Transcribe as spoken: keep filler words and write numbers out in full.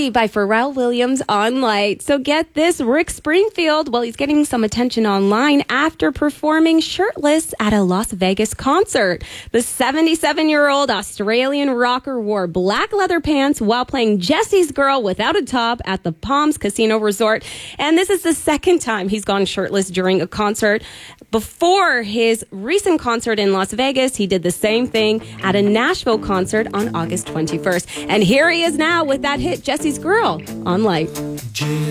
Body by Pharrell Williams on Light. So get this, Rick Springfield, well, he's getting some attention online after performing shirtless at a Las Vegas concert. The seventy-seven-year-old Australian rocker wore black leather pants while playing Jesse's Girl without a top at the Palms Casino Resort. And this is the second time he's gone shirtless during a concert. Before his recent concert in Las Vegas, he did the same thing at a Nashville concert on August twenty-first. And here he is now with that hit, Jesse's Girl, on Light.